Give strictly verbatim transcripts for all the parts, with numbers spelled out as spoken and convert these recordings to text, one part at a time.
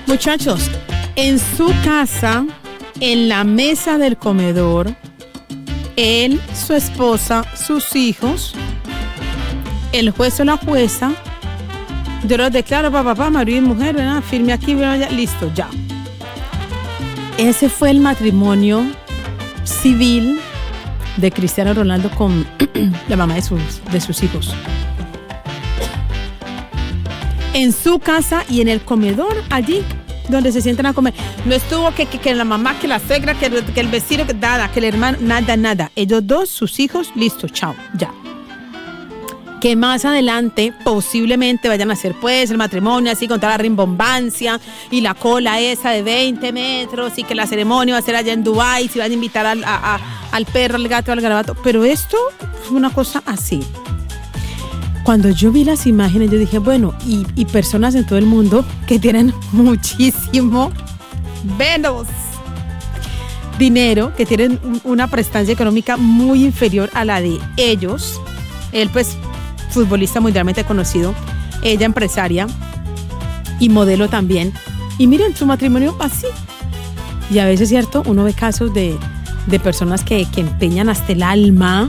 Muchachos, en su casa, en la mesa del comedor, él, su esposa, sus hijos, el juez o la jueza, yo los declaro, papá, papá, marido y mujer, ¿verdad? Firme aquí, ¿verdad? Listo, ya. Ese fue el matrimonio civil de Cristiano Ronaldo con la mamá de sus, de sus hijos. En su casa y en el comedor, allí donde se sientan a comer. No estuvo que, que, que la mamá, que la suegra, que, que el vecino, que nada, que el hermano, nada, nada. Ellos dos, sus hijos, listo, chao, ya. Que más adelante posiblemente vayan a hacer pues el matrimonio así con toda la rimbombancia y la cola esa de veinte metros y que la ceremonia va a ser allá en Dubái, si van a invitar al, a, a, al perro, al gato, al garabato. Pero esto fue una cosa así. Cuando yo vi las imágenes, yo dije, bueno, y, y personas en todo el mundo que tienen muchísimo menos dinero, que tienen una prestancia económica muy inferior a la de ellos. Él, pues, futbolista mundialmente conocido, ella empresaria y modelo también. Y miren, su matrimonio así. Y a veces, ¿cierto? Uno ve casos de, de personas que, que empeñan hasta el alma,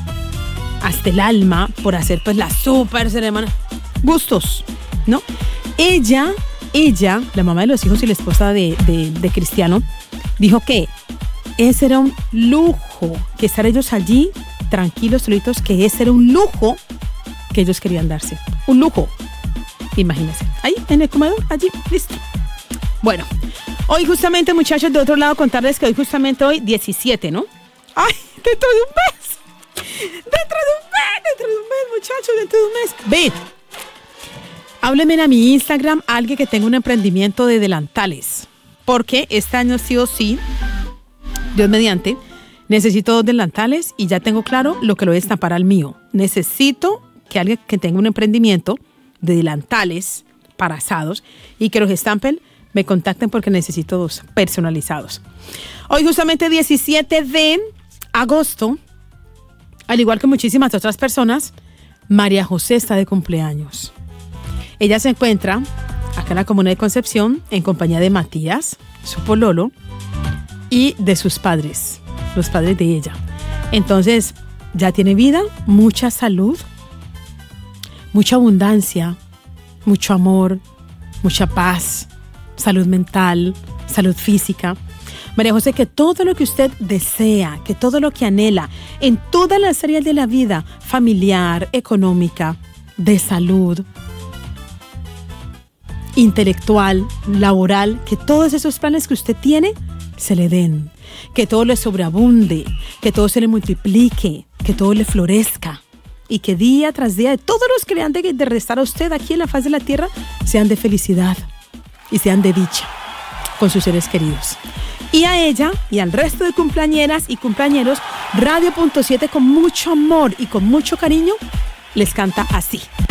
hasta el alma por hacer pues la súper ceremonia. Gustos, ¿no? Ella, ella, la mamá de los hijos y la esposa de, de, de Cristiano, dijo que ese era un lujo, que estar ellos allí tranquilos, solitos, que ese era un lujo que ellos querían darse. Un lujo. Imagínense. Ahí, en el comedor, allí, listo. Bueno, hoy justamente, muchachos, de otro lado contarles que hoy justamente hoy, diecisiete, ¿no? ¡Ay! Dentro de un mes. Dentro de un mes, dentro de un mes, muchachos, dentro de un mes. Ve, háblenme a mi Instagram alguien que tenga un emprendimiento de delantales. Porque este año sí o sí, Dios mediante, necesito dos delantales y ya tengo claro lo que lo voy a estampar al mío. Necesito que alguien que tenga un emprendimiento de delantales para asados y que los estampen, me contacten porque necesito dos personalizados. Hoy justamente diecisiete de agosto, al igual que muchísimas otras personas, María José está de cumpleaños. Ella se encuentra acá en la comuna de Concepción en compañía de Matías, su pololo, y de sus padres, los padres de ella. Entonces, ya tiene vida, mucha salud, mucha abundancia, mucho amor, mucha paz, salud mental, salud física. María José, que todo lo que usted desea, que todo lo que anhela en todas las áreas de la vida, familiar, económica, de salud, intelectual, laboral, que todos esos planes que usted tiene se le den, que todo le sobreabunde, que todo se le multiplique, que todo le florezca y que día tras día de todos los que le han de, de restar a usted aquí en la faz de la tierra sean de felicidad y sean de dicha con sus seres queridos. Y a ella y al resto de cumpleañeras y cumpleañeros, Radio Punto siete con mucho amor y con mucho cariño les canta así.